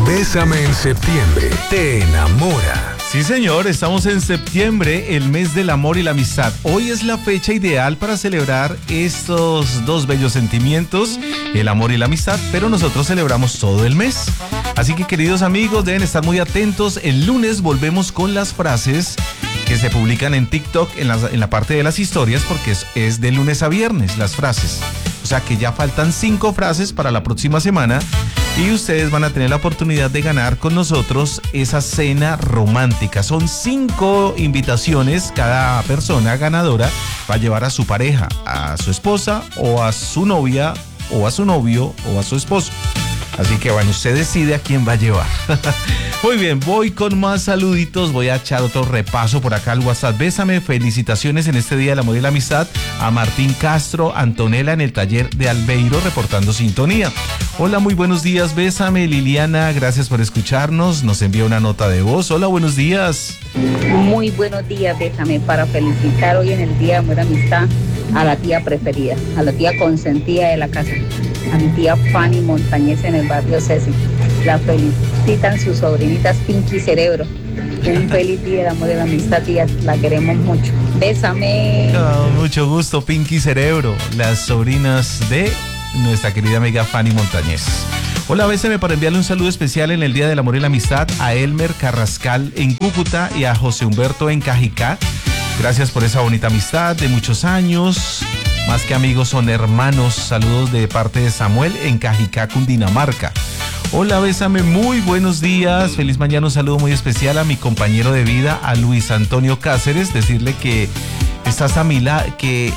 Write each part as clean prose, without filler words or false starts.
Bésame en septiembre. Te enamora. Sí, señor, estamos en septiembre, el mes del amor y la amistad. Hoy es la fecha ideal para celebrar estos dos bellos sentimientos, el amor y la amistad, pero nosotros celebramos todo el mes. Así que, queridos amigos, deben estar muy atentos. El lunes volvemos con las frases que se publican en TikTok en la parte de las historias, porque es de lunes a viernes las frases. O sea que ya faltan 5 frases para la próxima semana y ustedes van a tener la oportunidad de ganar con nosotros esa cena romántica. Son 5 invitaciones, cada persona ganadora va a llevar a su pareja, a su esposa o a su novia o a su novio o a su esposo. Así que bueno, usted decide a quién va a llevar. Muy bien, voy con más saluditos, voy a echar otro repaso por acá al WhatsApp. Bésame, felicitaciones en este Día del Amor y la Amistad a Martín Castro, Antonella en el taller de Albeiro reportando sintonía. Hola, muy buenos días, bésame. Liliana, gracias por escucharnos, nos envía una nota de voz. Hola, buenos días. Muy buenos días, bésame, para felicitar hoy en el Día de Amor y Amistad a la tía preferida, a la tía consentida de la casa, a mi tía Fanny Montañez en el barrio Ceci. La felicitan sus sobrinitas Pinky Cerebro. Un feliz Día del Amor y la Amistad, tía, la queremos mucho. Bésame. Oh, mucho gusto, Pinky Cerebro, las sobrinas de nuestra querida amiga Fanny Montañez. Hola, bésame para enviarle un saludo especial en el Día del Amor y la Amistad a Elmer Carrascal en Cúcuta y a José Humberto en Cajicá. Gracias por esa bonita amistad de muchos años. Más que amigos, son hermanos. Saludos de parte de Samuel en Cajicá, Cundinamarca. Hola, bésame, muy buenos días. Feliz mañana, un saludo muy especial a mi compañero de vida, a Luis Antonio Cáceres. Decirle que estás a mi lado, que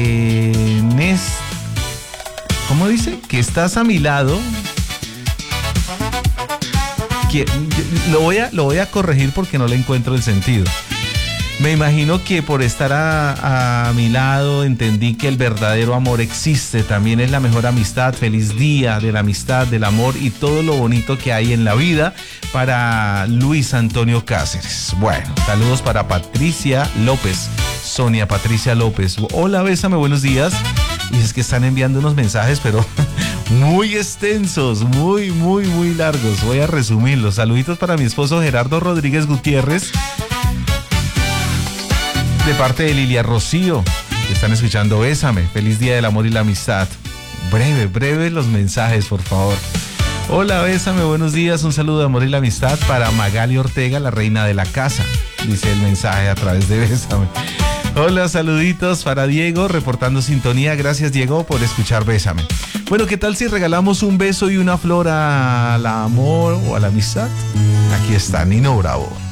¿cómo dice? Que estás a mi lado. Que, lo voy a corregir porque no le encuentro el sentido. Me imagino que por estar a mi lado entendí que el verdadero amor existe, también es la mejor amistad. Feliz día de la amistad, del amor y todo lo bonito que hay en la vida para Luis Antonio Cáceres. Bueno, saludos para Patricia López, Sonia Patricia López. Hola, bésame, buenos días. Y es que están enviando unos mensajes, pero muy extensos, muy largos. Voy a resumirlos. Saluditos para mi esposo Gerardo Rodríguez Gutiérrez, de parte de Lilia Rocío, que están escuchando Bésame. Feliz Día del Amor y la Amistad. Breve los mensajes, por favor. Hola, bésame, buenos días. Un saludo de amor y la amistad para Magali Ortega, la reina de la casa. Dice el mensaje a través de Bésame. Hola, saluditos para Diego, reportando sintonía. Gracias, Diego, por escuchar Bésame. Bueno, ¿qué tal si regalamos un beso y una flor al amor o a la amistad? Aquí está Nino Bravo.